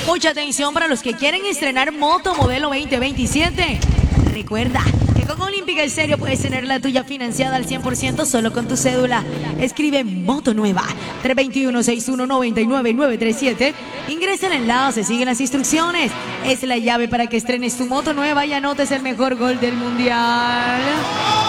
Mucha atención para los que quieren estrenar moto modelo 2027. Recuerda que con Olímpica Estéreo puedes tener la tuya financiada al 100% solo con tu cédula. Escribe Moto Nueva 321-6199-937. Ingresa el enlace, sigue las instrucciones. Es la llave para que estrenes tu moto nueva y anotes el mejor gol del mundial.